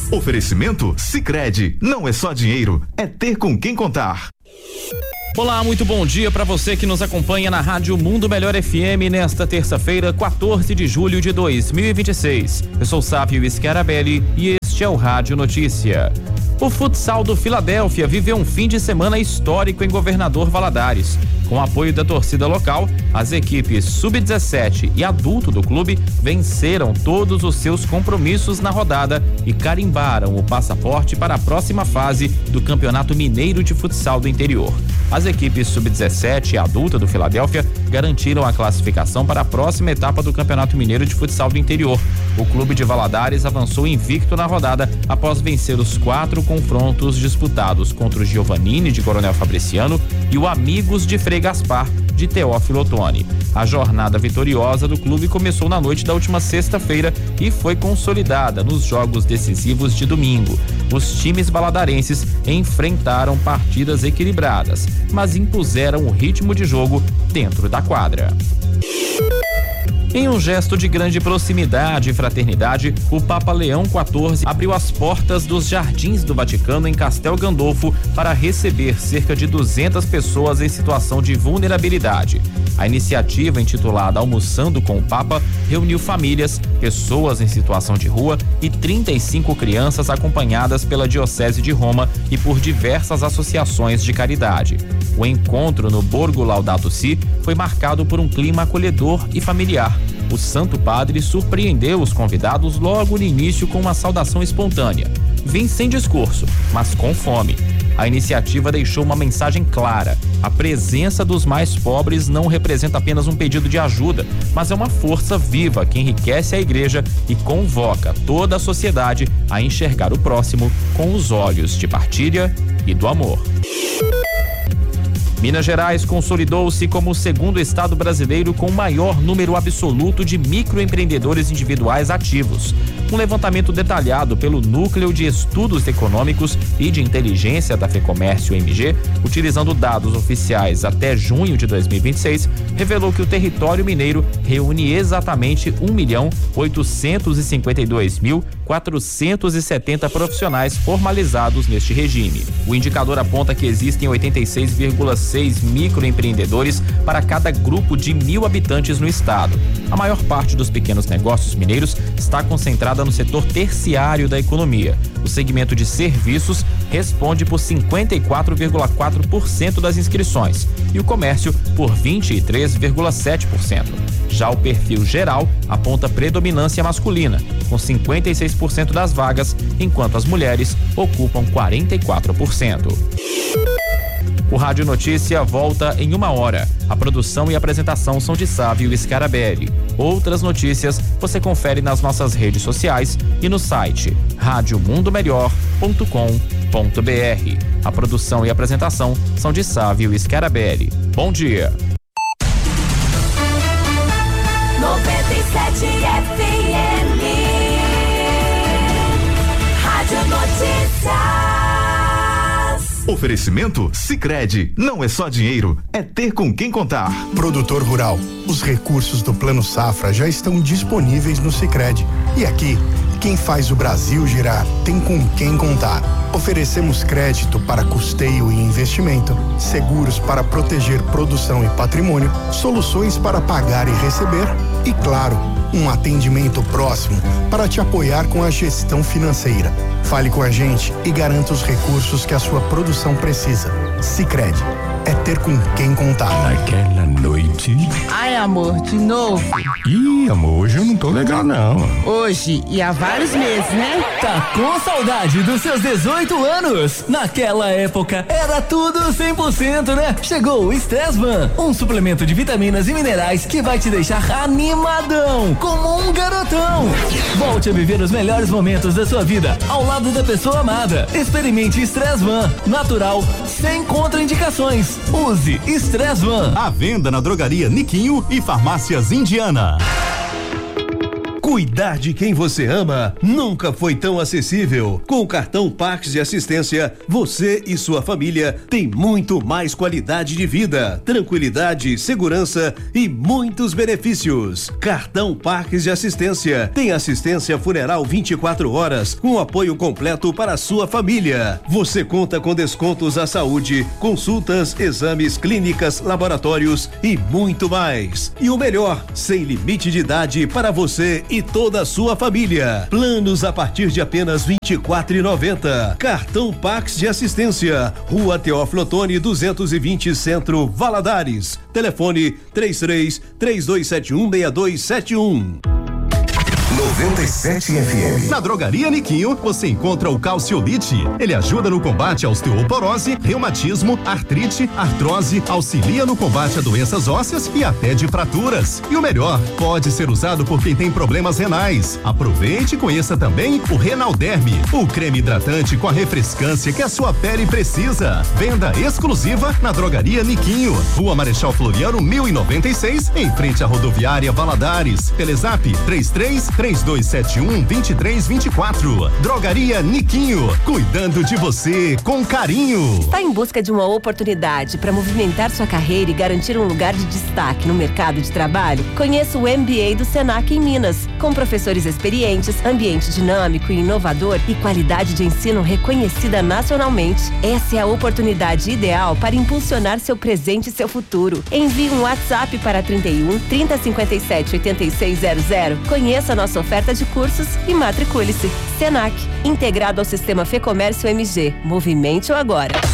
Oferecimento Sicredi, não é só dinheiro, é ter com quem contar. Olá, muito bom dia para você que nos acompanha na Rádio Mundo Melhor FM nesta terça-feira, 14 de julho de 2026. Eu sou Sávio Scarabelli e este é o Rádio Notícia. O futsal do Filadélfia viveu um fim de semana histórico em Governador Valadares. Com apoio da torcida local, as equipes sub-17 e adulto do clube venceram todos os seus compromissos na rodada e carimbaram o passaporte para a próxima fase do Campeonato Mineiro de Futsal do Interior. As equipes sub-17 e adulta do Filadélfia garantiram a classificação para a próxima etapa do Campeonato Mineiro de Futsal do Interior. O clube de Valadares avançou invicto na rodada após vencer os 4 confrontos disputados contra o Giovannini de Coronel Fabriciano e o Amigos de Frei Gaspar de Teófilo Otoni. A jornada vitoriosa do clube começou na noite da última sexta-feira e foi consolidada nos jogos decisivos de domingo. Os times valadarenses enfrentaram partidas equilibradas, mas impuseram o ritmo de jogo dentro da quadra. Em um gesto de grande proximidade e fraternidade, o Papa Leão XIV abriu as portas dos Jardins do Vaticano em Castel Gandolfo para receber cerca de 200 pessoas em situação de vulnerabilidade. A iniciativa, intitulada Almoçando com o Papa, reuniu famílias, pessoas em situação de rua e 35 crianças acompanhadas pela Diocese de Roma e por diversas associações de caridade. O encontro no Borgo Laudato Si foi marcado por um clima acolhedor e familiar. O Santo Padre surpreendeu os convidados logo no início com uma saudação espontânea. Vim sem discurso, mas com fome. A iniciativa deixou uma mensagem clara. A presença dos mais pobres não representa apenas um pedido de ajuda, mas é uma força viva que enriquece a igreja e convoca toda a sociedade a enxergar o próximo com os olhos de partilha e do amor. Minas Gerais consolidou-se como o segundo estado brasileiro com o maior número absoluto de microempreendedores individuais ativos. Um levantamento detalhado pelo Núcleo de Estudos Econômicos e de Inteligência da FEComércio MG, utilizando dados oficiais até junho de 2026, revelou que o território mineiro reúne exatamente 1.852.470 profissionais formalizados neste regime. O indicador aponta que existem 86,6 microempreendedores para cada grupo de 1.000 habitantes no estado. A maior parte dos pequenos negócios mineiros está concentrada no setor terciário da economia. O segmento de serviços responde por 54,4% das inscrições e o comércio por 23,7%. Já o perfil geral aponta predominância masculina, com 56% das vagas, enquanto as mulheres ocupam 44%. O Rádio Notícia volta em 1 hora. A produção e apresentação são de Sávio Scarabelli. Outras notícias você confere nas nossas redes sociais e no site radiomundomelhor.com.br. A produção e apresentação são de Sávio Scarabelli. Bom dia. 97 FM Rádio Notícia. Oferecimento Sicredi, não é só dinheiro, é ter com quem contar. Produtor rural, os recursos do Plano Safra já estão disponíveis no Sicredi. E aqui, quem faz o Brasil girar tem com quem contar. Oferecemos crédito para custeio e investimento, seguros para proteger produção e patrimônio, soluções para pagar e receber e, claro, um atendimento próximo para te apoiar com a gestão financeira. Fale com a gente e garanta os recursos que a sua produção precisa. Sicredi, é ter com quem contar. Naquela noite... Ai, amor, de novo? Ih, amor, hoje eu não tô legal, não. Hoje e há vários meses, né? Tá com saudade dos seus 18 anos? Naquela época era tudo 100%, né? Chegou o Stressvan, um suplemento de vitaminas e minerais que vai te deixar animadão, como um garotão. Volte a viver os melhores momentos da sua vida ao lado da pessoa amada. Experimente Stressvan, natural, sem contraindicações. Use Stressvan. À venda na drogaria Niquinho e farmácias Indiana. Cuidar de quem você ama nunca foi tão acessível. Com o cartão Parques de Assistência, você e sua família têm muito mais qualidade de vida, tranquilidade, segurança e muitos benefícios. Cartão Parques de Assistência tem assistência funeral 24 horas, com apoio completo para a sua família. Você conta com descontos à saúde, consultas, exames, clínicas, laboratórios e muito mais. E o melhor, sem limite de idade para você e toda a sua família. Planos a partir de apenas R$ 24,90. Cartão Pax de Assistência. Rua Teófilo Otoni, 220, Centro, Valadares. Telefone 33-3271-6271. 97 FM. Na Drogaria Niquinho, você encontra o Calciolite. Ele ajuda no combate à osteoporose, reumatismo, artrite, artrose, auxilia no combate a doenças ósseas e até de fraturas. E o melhor, pode ser usado por quem tem problemas renais. Aproveite e conheça também o Renalderme, o creme hidratante com a refrescância que a sua pele precisa. Venda exclusiva na Drogaria Niquinho. Rua Marechal Floriano, 1096, em frente à rodoviária Valadares. Telezap 3271-2324. Drogaria Niquinho, cuidando de você com carinho. Está em busca de uma oportunidade para movimentar sua carreira e garantir um lugar de destaque no mercado de trabalho? Conheça o MBA do Senac em Minas. Com professores experientes, ambiente dinâmico e inovador e qualidade de ensino reconhecida nacionalmente, essa é a oportunidade ideal para impulsionar seu presente e seu futuro. Envie um WhatsApp para 31 3057 8600. Conheça a nossa oferta de cursos e matricule-se. Senac, integrado ao sistema Fê Comércio MG. Movimente-o agora.